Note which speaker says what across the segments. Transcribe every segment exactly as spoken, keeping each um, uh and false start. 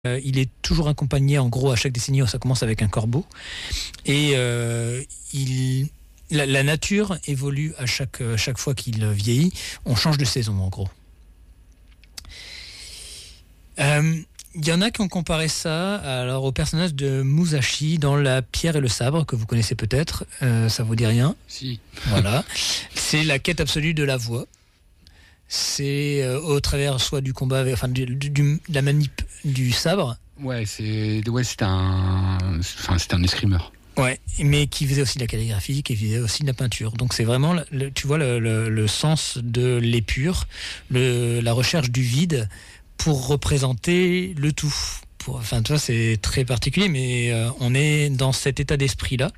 Speaker 1: Euh, il est toujours accompagné, en gros, à chaque décennie, ça commence avec un corbeau. Et euh, il, la, la nature évolue à chaque, chaque fois qu'il vieillit. On change de saison, en gros. Euh, Il y en a qui ont comparé ça alors, au personnage de Musashi dans La pierre et le sabre, que vous connaissez peut-être. Euh, ça vous dit rien ?
Speaker 2: Si.
Speaker 1: Voilà. C'est la quête absolue de la voix. C'est euh, au travers soit du combat, avec, enfin du, du, du, de la manip du sabre.
Speaker 2: Ouais, c'est ouais, c'est un, enfin c'est un escrimeur.
Speaker 1: Ouais, mais qui faisait aussi de la calligraphie, qui faisait aussi de la peinture. Donc c'est vraiment, le, tu vois, le, le, le sens de l'épure, le, la recherche du vide pour représenter le tout. Pour, enfin, tu vois, c'est très particulier, mais euh, on est dans cet état d'esprit-là.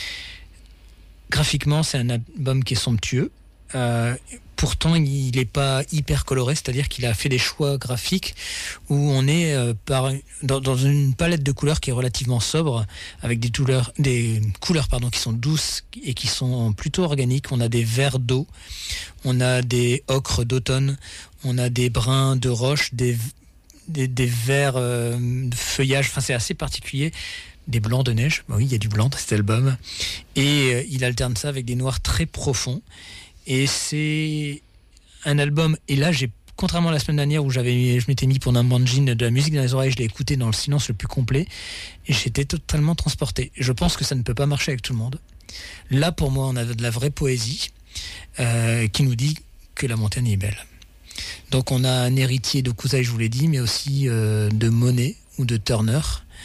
Speaker 1: Graphiquement, c'est un album qui est somptueux. Euh, pourtant il n'est pas hyper coloré, c'est-à-dire qu'il a fait des choix graphiques où on est euh, par, dans, dans une palette de couleurs qui est relativement sobre, avec des couleurs, des couleurs pardon, qui sont douces et qui sont plutôt organiques. On a des verts d'eau, on a des ocres d'automne, on a des bruns de roche, des, des, des verts euh, de feuillage, enfin c'est assez particulier. Des blancs de neige, bah oui il y a du blanc dans cet album, et euh, il alterne ça avec des noirs très profonds. Et c'est un album, et là j'ai, contrairement à la semaine dernière où j'avais, je m'étais mis pour Nambanjin de la musique dans les oreilles, je l'ai écouté dans le silence le plus complet et j'étais totalement transporté. Je pense que ça ne peut pas marcher avec tout le monde. Là pour moi on a de la vraie poésie euh, qui nous dit que la montagne est belle. Donc on a un héritier de Kusai, je vous l'ai dit, mais aussi euh, de Monet ou de Turner.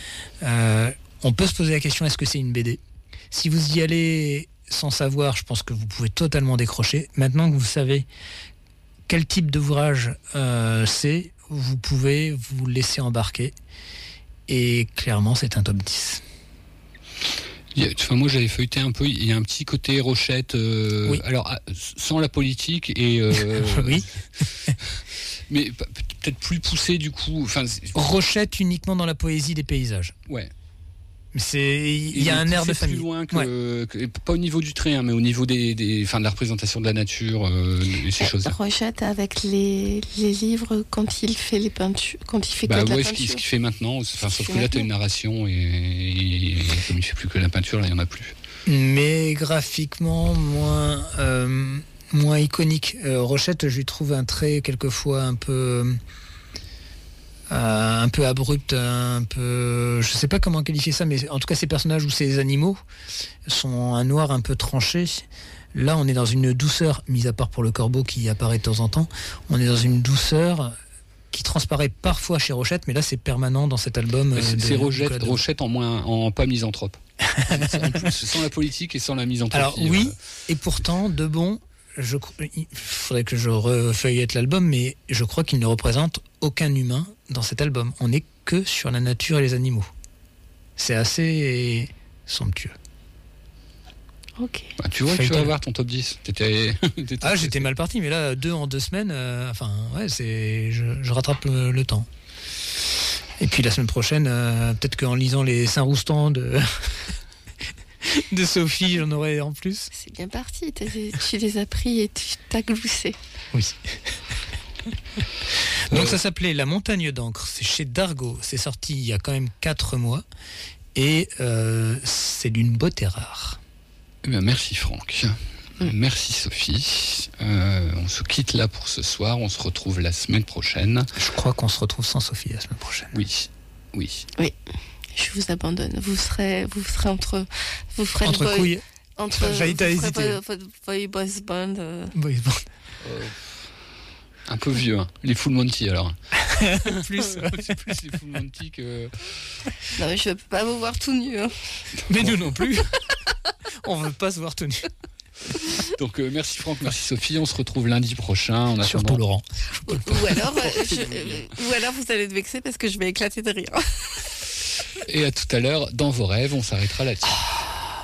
Speaker 1: Euh, on peut se poser la question, est-ce que c'est une B D ? Si vous y allez sans savoir, je pense que vous pouvez totalement décrocher. Maintenant que vous savez quel type d'ouvrage euh, c'est, vous pouvez vous laisser embarquer. Et clairement, c'est un top dix.
Speaker 2: Il y a, enfin, moi, j'avais feuilleté un peu. Il y a un petit côté Rochette. Euh,
Speaker 1: oui.
Speaker 2: Alors, sans la politique et. Euh,
Speaker 1: oui.
Speaker 2: Mais peut-être plus poussé du coup. Enfin,
Speaker 1: Rochette uniquement dans la poésie des paysages.
Speaker 2: Ouais.
Speaker 1: C'est, il y a un air de famille.
Speaker 2: Plus loin que, ouais. que, pas au niveau du trait, hein, mais au niveau des, des, enfin, de la représentation de la nature, euh, et ces choses-là.
Speaker 3: Rochette avec les, les livres quand il fait les peintures, quand il fait
Speaker 2: bah,
Speaker 3: que de
Speaker 2: ouais,
Speaker 3: la
Speaker 2: ce
Speaker 3: peinture.
Speaker 2: Ce qu'il fait maintenant, enfin, sauf que là, tu as une narration et, et comme il fait plus que la peinture, là, il y en a plus.
Speaker 1: Mais graphiquement moins, euh, moins iconique. Euh, Rochette, je lui trouve un trait quelquefois un peu. Euh, un peu abrupt, un peu, je sais pas comment qualifier ça, mais en tout cas ces personnages ou ces animaux sont un noir un peu tranché. Là on est dans une douceur, mis à part pour le corbeau qui apparaît de temps en temps, on est dans une douceur qui transparaît parfois chez Rochette, mais là c'est permanent dans cet album.
Speaker 2: C'est,
Speaker 1: de,
Speaker 2: c'est Rochette, Rochette en moins, en pas misanthrope. en plus, sans la politique et sans la misanthropie.
Speaker 1: Alors oui,
Speaker 2: euh...
Speaker 1: et pourtant de bon, je, il faudrait que je refeuillette l'album, mais je crois qu'il ne représente aucun humain dans cet album. On n'est que sur la nature et les animaux. C'est assez somptueux.
Speaker 3: Ok.
Speaker 2: Bah, tu vois que tu vas avoir ton top dix. T'étais, t'étais
Speaker 1: ah, j'étais mal parti, mais là, deux en deux semaines, euh, enfin, ouais, c'est, je, je rattrape le, le temps. Et puis la semaine prochaine, euh, peut-être qu'en lisant les Saint-Roustan de... de Sophie, j'en aurais en plus.
Speaker 3: C'est bien parti, tu les as pris et tu t'as gloussé.
Speaker 1: Oui. Donc ça s'appelait La Montagne d'encre, c'est chez Dargaud, c'est sorti il y a quand même quatre mois et euh, c'est d'une beauté rare.
Speaker 2: Eh bien, merci Franck, mmh. merci Sophie, euh, on se quitte là pour ce soir, on se retrouve la semaine prochaine.
Speaker 1: Je crois qu'on se retrouve sans Sophie la semaine prochaine.
Speaker 2: Oui, oui.
Speaker 3: Oui, je vous abandonne, vous serez, vous serez entre... Vous ferez
Speaker 1: entre
Speaker 3: boy,
Speaker 1: couilles
Speaker 3: entre,
Speaker 1: enfin, j'allais t'hésiter.
Speaker 3: Votre boy boys band. Euh...
Speaker 1: Boys band.
Speaker 2: Euh... Un peu vieux, hein. Les Full Monty alors.
Speaker 1: plus,
Speaker 2: ouais. C'est plus les Full Monty que.
Speaker 3: Non, mais je ne peux pas vous voir tout nu. Hein.
Speaker 1: Mais nous non plus. On ne veut pas se voir tout nu.
Speaker 2: Donc euh, merci Franck, merci Sophie. On se retrouve lundi prochain. On
Speaker 1: Surtout Laurent.
Speaker 3: Ou, ou, alors, euh, je, euh, ou alors vous allez être vexé parce que je vais éclater de rire.
Speaker 2: Et à tout à l'heure, dans vos rêves, on s'arrêtera là-dessus.